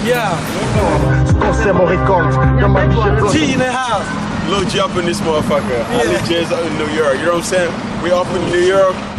Yeah. G in the house. Lil G up in this motherfucker. Ali J's out in New York. You know what I'm saying? We up in New York.